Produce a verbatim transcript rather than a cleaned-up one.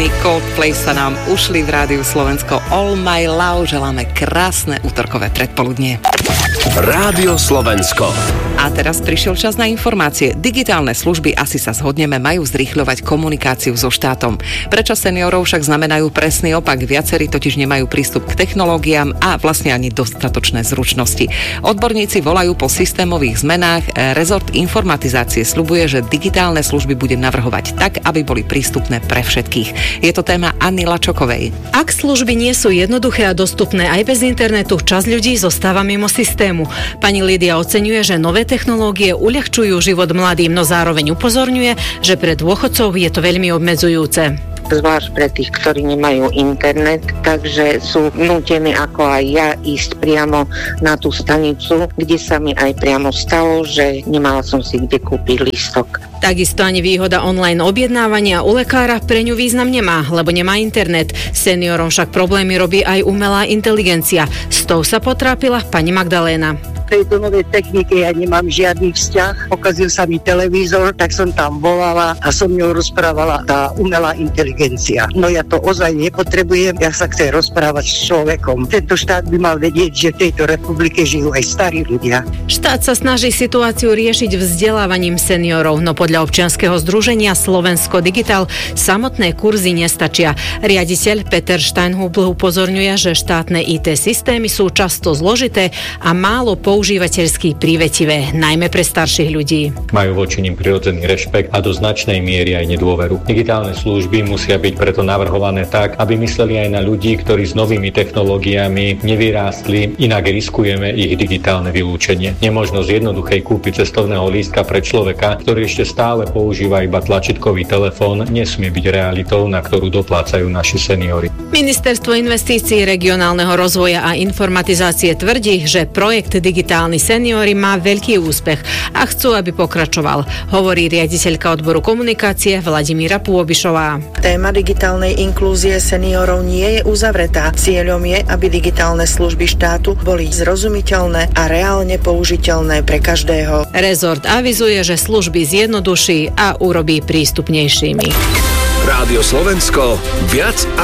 skupiny Coldplay sa nám ušli v rádiu Slovensko. All My Love, želáme krásne útorkové predpoludnie. Rádio Slovensko. A teraz prišiel čas na informácie. Digitálne služby, asi sa zhodneme, majú zrýchľovať komunikáciu so štátom. Prečo seniorov však znamenajú presný opak? Viacerí totiž nemajú prístup k technológiám a vlastne ani dostatočné zručnosti. Odborníci volajú po systémových zmenách. Rezort informatizácie sľubuje, že digitálne služby bude navrhovať tak, aby boli prístupné pre všetkých. Je to téma Anny Lačokovej. Ak služby nie sú jednoduché a dostupné aj bez internetu, časť ľudí zostáva mimo systému. Pani Lídia oceňuje, že nové technológie uľahčujú život mladým, no zároveň upozorňuje, že pre dôchodcov je to veľmi obmedzujúce. Zvlášť pre tých, ktorí nemajú internet, takže sú nútení ako aj ja ísť priamo na tú stanicu, kde sa mi aj priamo stalo, že nemala som si kde kúpiť lístok. Takisto ani výhoda online objednávania u lekára pre ňu význam nemá, lebo nemá internet. Seniorom však problémy robí aj umelá inteligencia. S tou sa potrápila pani Magdaléna. Tejto novej technike ja nemám žiadny vzťah. Pokazil sa mi televízor, tak som tam volala a som ňou rozprávala tá umelá inteligencia. No ja to ozaj nepotrebujem, ja sa chcem rozprávať s človekom. Tento štát by mal vedieť, že v tejto republike žijú aj starí ľudia. Štát sa snaží situáciu riešiť vzdelávaním seniorov, no podľa občianskeho združenia Slovensko Digital samotné kurzy nestačia. Riaditeľ Peter Steinhubl upozorňuje, že štátne í té systémy sú často zložité a málo používané užívateľsky prívetivé, najmä pre starších ľudí. Majú voči nim prirodzený rešpekt a do značnej miery aj nedôveru. Digitálne služby musia byť preto navrhované tak, aby mysleli aj na ľudí, ktorí s novými technológiami nevyrástli, inak riskujeme ich digitálne vylúčenie. Nemožnosť jednoduchej kúpy cestovného lístka pre človeka, ktorý ešte stále používa iba tlačítkový telefón, nesmie byť realitou, na ktorú doplácajú naši seniori. Ministerstvo investícií, regionálneho rozvoja a informatizácie tvrdí, že projekt Digitálni seniori má veľký úspech a chcú, aby pokračoval, hovorí riaditeľka odboru komunikácie Vladimíra Pôbišová. Téma digitálnej inklúzie seniorov nie je uzavretá. Cieľom je, aby digitálne služby štátu boli zrozumiteľné a reálne použiteľné pre každého. Rezort avizuje, že služby zjednoduší a urobí prístupnejšími. Rádio Slovensko, viac